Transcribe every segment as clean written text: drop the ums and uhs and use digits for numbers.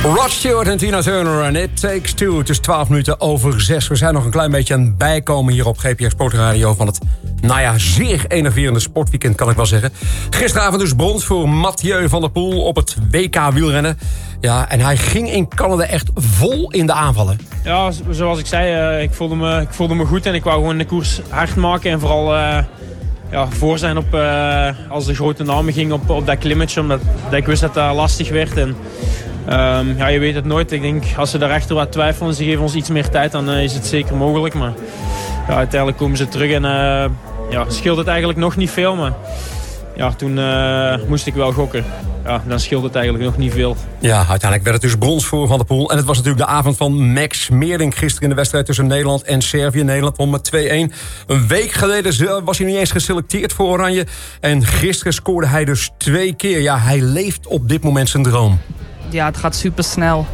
Rod Stewart en Tina Turner en It Takes Two. Het is 12 minuten over 6. We zijn nog een klein beetje aan het bijkomen hier op GPR Sportradio van het, zeer enerverende sportweekend, kan ik wel zeggen. Gisteravond dus brons voor Mathieu van der Poel op het WK wielrennen. Ja, en hij ging in Canada echt vol in de aanvallen. Ja, zoals ik zei, ik voelde me goed en ik wou gewoon de koers hard maken en vooral voor zijn op als de grote namen gingen op dat klimmetje, omdat ik wist dat dat lastig werd. En je weet het nooit. Ik denk, als ze daarachter wat twijfelen en ze geven ons iets meer tijd, dan is het zeker mogelijk. Maar uiteindelijk komen ze terug en scheelt het eigenlijk nog niet veel. Maar toen moest ik wel gokken. Ja, dan scheelt het eigenlijk nog niet veel. Ja, uiteindelijk werd het dus brons voor Van der Poel. En het was natuurlijk de avond van Max Meerdink gisteren in de wedstrijd tussen Nederland en Servië. Nederland won met 2-1. Een week geleden was hij niet eens geselecteerd voor Oranje. En gisteren scoorde hij dus 2 keer. Ja, hij leeft op dit moment zijn droom. Ja, het gaat super snel.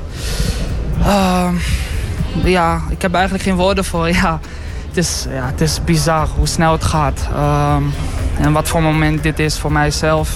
Ik heb eigenlijk geen woorden voor. Het is bizar hoe snel het gaat. En wat voor moment dit is voor mijzelf.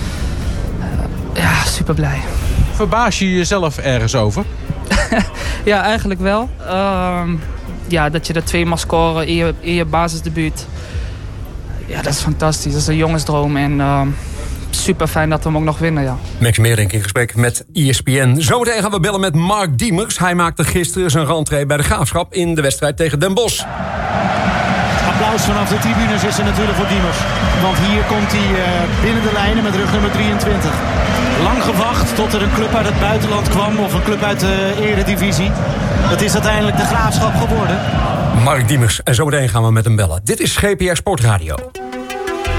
Super blij. Verbaas je jezelf ergens over? Ja, eigenlijk wel. Dat je er 2 mag scoren in je basisdebuut. Ja, dat is fantastisch. Dat is een jongensdroom. En super fijn dat we hem ook nog winnen, ja. Max Meerdink in gesprek met ESPN. Zometeen gaan we bellen met Mark Diemers. Hij maakte gisteren zijn rentree bij de Graafschap in de wedstrijd tegen Den Bosch. Applaus vanaf de tribunes is er natuurlijk voor Diemers. Want hier komt hij binnen de lijnen met rug nummer 23. Lang gewacht tot er een club uit het buitenland kwam of een club uit de eredivisie. Het is uiteindelijk de Graafschap geworden. Mark Diemers. En zometeen gaan we met hem bellen. Dit is GPR Sportradio.